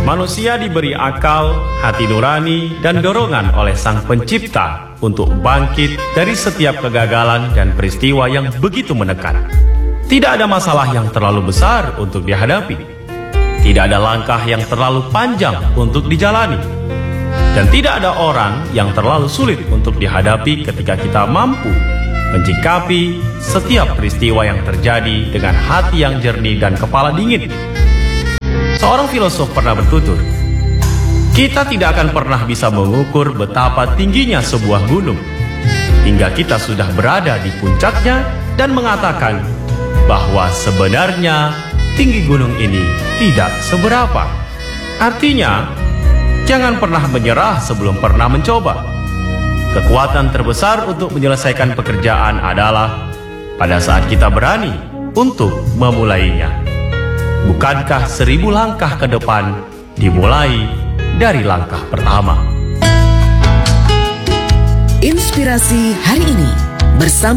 Manusia diberi akal, hati nurani, dan dorongan oleh Sang Pencipta untuk bangkit dari setiap kegagalan dan peristiwa yang begitu menekan. Tidak ada masalah yang terlalu besar untuk dihadapi. Tidak ada langkah yang terlalu panjang untuk dijalani. Dan tidak ada orang yang terlalu sulit untuk dihadapi ketika kita mampu menyikapi setiap peristiwa yang terjadi dengan hati yang jernih dan kepala dingin. Seorang filosof pernah bertutur, kita tidak akan pernah bisa mengukur betapa tingginya sebuah gunung hingga kita sudah berada di puncaknya dan mengatakan bahwa sebenarnya tinggi gunung ini tidak seberapa. Artinya, jangan pernah menyerah sebelum pernah mencoba. Kekuatan terbesar untuk menyelesaikan pekerjaan adalah pada saat kita berani untuk memulainya. Bukankah 1000 langkah ke depan dimulai dari langkah pertama? Inspirasi hari ini bersama